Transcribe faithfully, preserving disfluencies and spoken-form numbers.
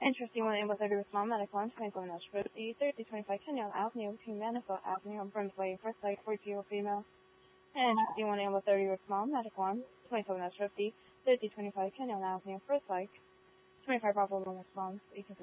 Interesting one able thirty with small medical and twenty-seven Nash fifty, thirty twenty-five Kenyon Avenue between Manifest Avenue and Brunswick, first like forty female. And interesting one able thirty with small medical one, twenty-seven Nash fifty, thirty twenty-five Kenyon Avenue, first like twenty-five Bravo one response, equals